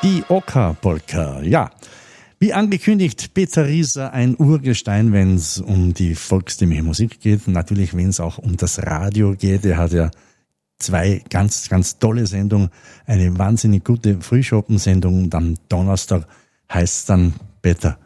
Die Oka-Polka, ja. Wie angekündigt, Peter Rieser, ein Urgestein, wenn es um die volkstümliche Musik geht. Natürlich, wenn es auch um das Radio geht. Er hat ja 2 ganz, ganz tolle Sendungen. Eine wahnsinnig gute Frühschoppen-Sendung und am Donnerstag heißt es dann Peter